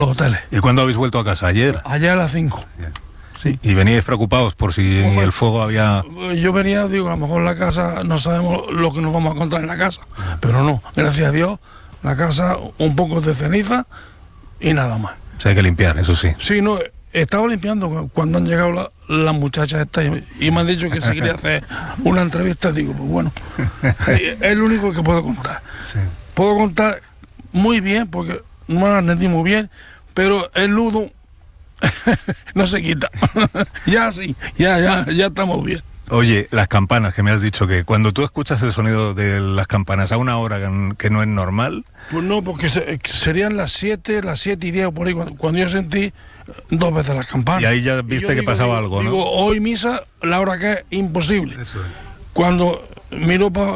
los hoteles. ¿Y cuándo habéis vuelto a casa? ¿Ayer? Ayer a las 5. Sí. ¿Y veníais preocupados por si el fuego había...? Yo venía, digo, a lo mejor la casa, no sabemos lo que nos vamos a encontrar en la casa, pero no, gracias a Dios, la casa un poco de ceniza y nada más. O sea, hay que limpiar, eso sí. Sí, no, estaba limpiando cuando han llegado las muchachas estas y me han dicho que si quería hacer una entrevista, digo, pues bueno, es lo único que puedo contar. Sí. Puedo contar muy bien, porque no la entendí muy bien, pero el nudo no se quita. Ya sí, ya estamos bien. Oye, las campanas, que me has dicho que cuando tú escuchas el sonido de las campanas a una hora que no es normal... Pues no, porque serían las 7 y 10 por ahí, cuando yo sentí 2 veces las campanas. Y ahí ya viste que pasaba algo, ¿no? Digo, hoy misa, la hora que es imposible. Eso es. Cuando miro para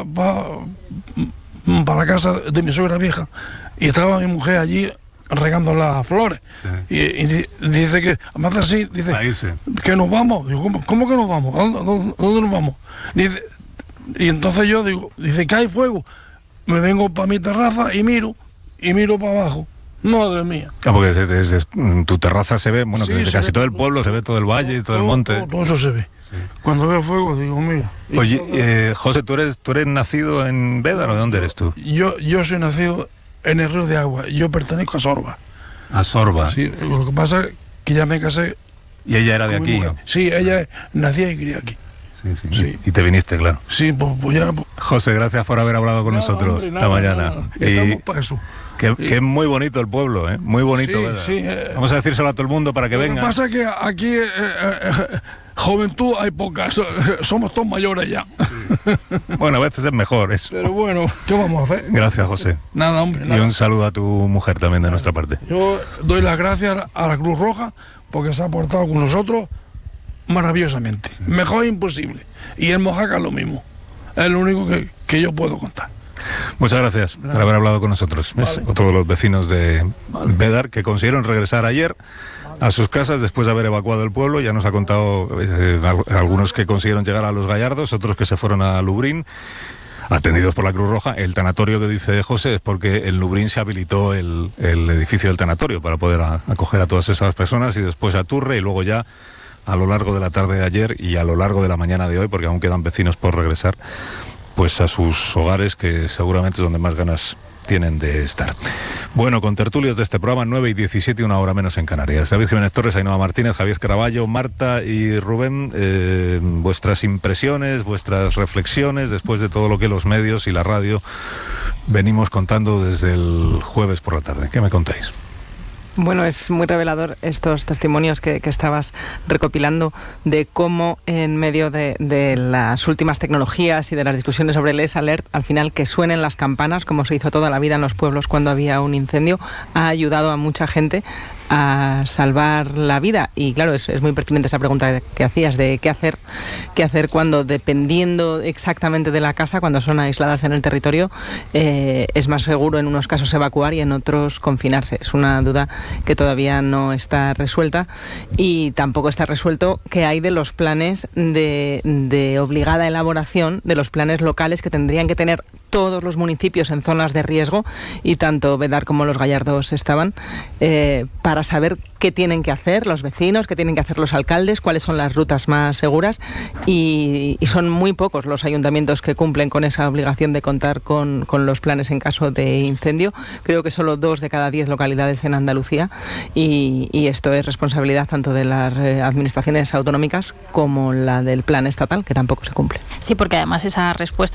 la casa de mi suegra vieja y estaba mi mujer allí regando las flores, sí. y dice que, además así, dice que nos vamos. Digo, ¿cómo que nos vamos? ¿Dónde nos vamos? Dice, y entonces yo digo, dice que hay fuego. Me vengo para mi terraza y miro para abajo. Madre mía. Ah, porque desde tu terraza se ve, bueno, sí, que desde casi todo el pueblo se ve todo el valle y todo el monte. Todo eso se ve. Sí. Cuando veo fuego digo, mira. Oye, José, ¿tú eres nacido en Bédar o de dónde eres tú? Yo soy nacido en el Río de Agua. Yo pertenezco a Sorba. ¿A Sorba? Sí, lo que pasa es que ya me casé. ¿Y ella era de aquí? ¿No? Sí, ella nacía y criada aquí. Sí. Y te viniste, claro. Sí, pues ya... José, gracias por haber hablado con nosotros esta mañana. Estamos para eso. Que es muy bonito el pueblo, ¿eh? Muy bonito, ¿verdad? Sí, vamos a decírselo a todo el mundo para que venga. Lo que pasa es que aquí juventud hay poca, somos todos mayores ya. Sí. Bueno, a veces es mejor eso. Pero bueno, ¿qué vamos a hacer? Gracias, José. Nada, hombre. Nada. Y un saludo a tu mujer también de nuestra parte. Yo doy las gracias a la Cruz Roja porque se ha portado con nosotros maravillosamente. Sí. Mejor imposible. Y el Mojácar lo mismo. Es lo único que yo puedo contar. Muchas gracias por haber hablado con nosotros. Vale. Otro de los vecinos de Bédar que consiguieron regresar ayer a sus casas después de haber evacuado el pueblo. Ya nos ha contado algunos que consiguieron llegar a Los Gallardos, otros que se fueron a Lubrín, atendidos por la Cruz Roja. El tanatorio que dice José es porque en Lubrín se habilitó el edificio del tanatorio para poder acoger a todas esas personas, y después a Turre, y luego ya a lo largo de la tarde de ayer y a lo largo de la mañana de hoy, porque aún quedan vecinos por regresar, pues a sus hogares, que seguramente es donde más ganas tienen de estar. Bueno, con tertulios de este programa, 9:17, una hora menos en Canarias. David Jiménez Torres, Ainhoa Martínez, Javier Caraballo, Marta y Rubén, vuestras impresiones, vuestras reflexiones después de todo lo que los medios y la radio venimos contando desde el jueves por la tarde. ¿Qué me contáis? Bueno, es muy revelador estos testimonios que estabas recopilando de cómo en medio de las últimas tecnologías y de las discusiones sobre el S-Alert, al final que suenen las campanas, como se hizo toda la vida en los pueblos cuando había un incendio, ha ayudado a mucha gente a salvar la vida. Y claro, es muy pertinente esa pregunta que hacías de qué hacer cuando, dependiendo exactamente de la casa, cuando son aisladas en el territorio, es más seguro en unos casos evacuar y en otros confinarse. Es una duda que todavía no está resuelta, y tampoco está resuelto qué hay de los planes de obligada elaboración, de los planes locales que tendrían que tener todos los municipios en zonas de riesgo, y tanto Bédar como Los Gallardos estaban, para saber qué tienen que hacer los vecinos, qué tienen que hacer los alcaldes, cuáles son las rutas más seguras, y son muy pocos los ayuntamientos que cumplen con esa obligación de contar con los planes en caso de incendio. Creo que solo 2 de cada 10 localidades en Andalucía, y esto es responsabilidad tanto de las administraciones autonómicas como la del plan estatal, que tampoco se cumple. Sí, porque además esa respuesta